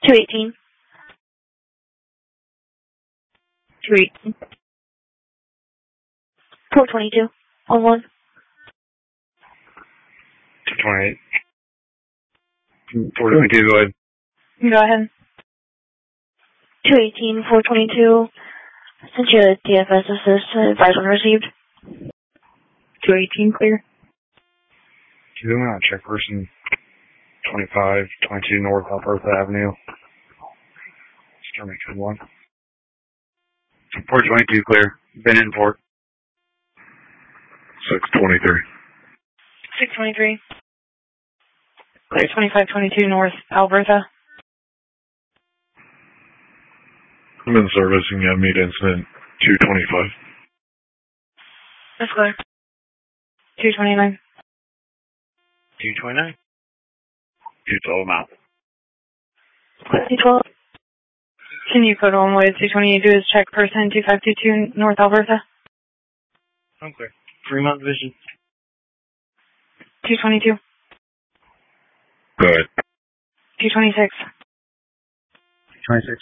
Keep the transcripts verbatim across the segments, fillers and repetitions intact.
two eighteen. two eighteen. four twenty-two. On one. two twenty-eight. four twenty-two, go ahead. Go ahead. two eighteen, four twenty-two. Sent you a D F S assist. Advice when received. two eighteen, clear. Two, uh, check person twenty-five twenty-two North Alberta Avenue. Skirmish one. four twenty-two, clear. Been in port. six twenty-three. six twenty-three. Clear, twenty-five twenty-two North Alberta. I'm in service and you have meet incident two twenty-five. That's clear. two twenty-nine. two twenty-nine? two twelve out. two twelve. Can you code on what two twenty-eight do is check person two five two two North Alberta? I'm clear. Fremont Division. two twenty-two. Good. two twenty-six. twenty-six.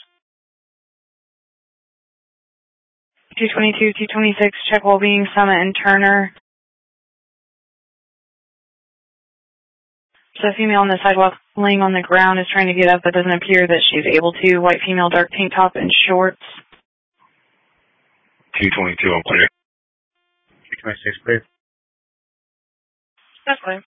two twenty-two, two twenty-six, check well-being, Summit and Turner. So a female on the sidewalk laying on the ground is trying to get up, but doesn't appear that she's able to. White female, dark tank top and shorts. two twenty-two, I'm clear. two twenty-six, clear. That's clear.